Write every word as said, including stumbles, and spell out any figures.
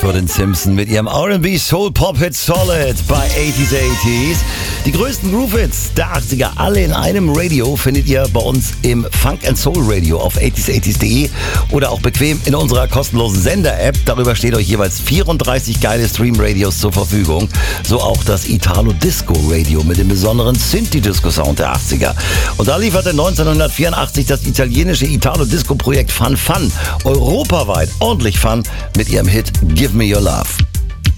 Colin Simpson mit ihrem R and B Soul Pop Hit Solid bei achtziger achtziger. Die größten Groove-Hits der achtziger, alle in einem Radio, findet ihr bei uns im Funk and Soul Radio auf achtziger achtziger punkt de oder auch bequem in unserer kostenlosen Sender-App. Darüber steht euch jeweils vierunddreißig geile Stream-Radios zur Verfügung. So auch das Italo-Disco-Radio mit dem besonderen Synthi-Disco-Sound der achtziger. Und da lieferte neunzehnhundertvierundachtzig das italienische Italo-Disco-Projekt Fun Fun europaweit ordentlich Fun mit ihrem Hit Give Me Your Love.